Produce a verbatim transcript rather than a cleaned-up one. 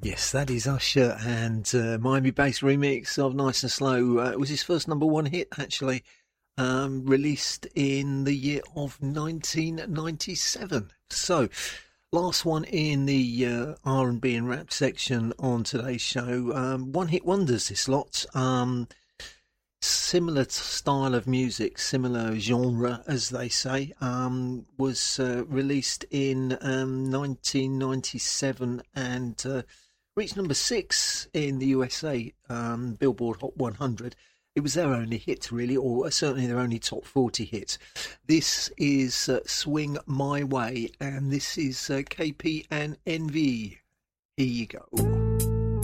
Yes, that is Usher and uh, Miami-based remix of Nice and Slow. Uh, it was his first number one hit, actually, um, released in the year of nineteen ninety-seven. So, last one in the uh, R and B and rap section on today's show. Um, one-hit wonders, this lot. Um, similar style of music, similar genre, as they say, um, was uh, released in um, nineteen ninety-seven and uh, reached number six in the U S A, um, Billboard Hot one hundred. It was their only hit, really, or certainly their only top forty hit. This is uh, Swing My Way, and this is uh, K P and N V. Here you go.